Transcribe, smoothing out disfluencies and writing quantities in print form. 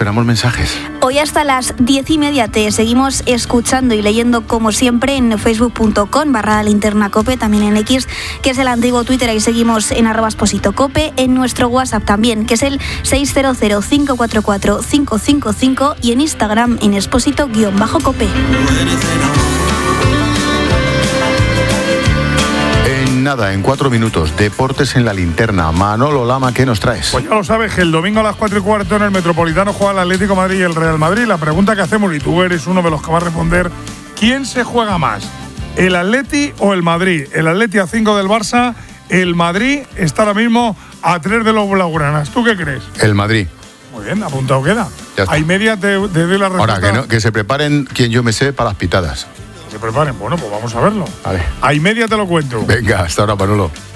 esperamos mensajes. Hoy hasta las 10:30 te seguimos escuchando y leyendo como siempre en facebook.com/linternacope, también en X, que es el antiguo Twitter, ahí seguimos en @expositocope, en nuestro WhatsApp también, que es el 600-544-555 y en Instagram en exposito_cope. Nada, en 4 minutos, deportes en la linterna. Manolo Lama, ¿qué nos traes? Pues ya lo sabes, que el domingo a las 4:15 en el Metropolitano juega el Atlético de Madrid y el Real Madrid. La pregunta que hacemos, y tú eres uno de los que va a responder, ¿quién se juega más? ¿El Atleti o el Madrid? El Atleti a 5 del Barça, el Madrid está ahora mismo a 3 de los blaugranas. ¿Tú qué crees? El Madrid. Muy bien, apuntado queda. A media te doy la respuesta. Ahora, que se preparen quien yo me sé para las pitadas. Se preparen, bueno, pues vamos a verlo. Vale. A media te lo cuento. Venga, hasta ahora, Manolo.